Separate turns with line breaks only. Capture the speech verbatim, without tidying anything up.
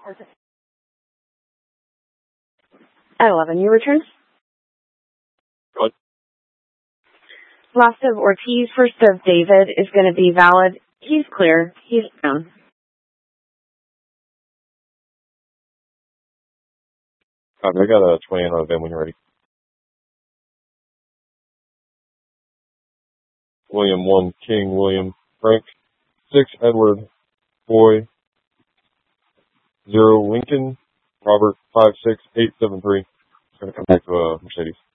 At eleven, you return?
What?
Last of Ortiz, first of David is going to be valid. He's clear. He's down.
Copy. I got a twenty on event when you're ready. William one, King, William, Frank, six, Edward, Boy, zero, Lincoln, Robert, five, six, eight, seven, three. It's going to come back to uh, Mercedes.